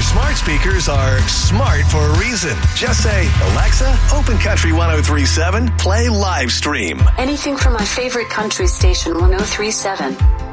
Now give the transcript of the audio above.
Smart speakers are smart for a reason. Just say, Alexa, open Country 103.7, play live stream. Anything from my favorite country station, 103.7.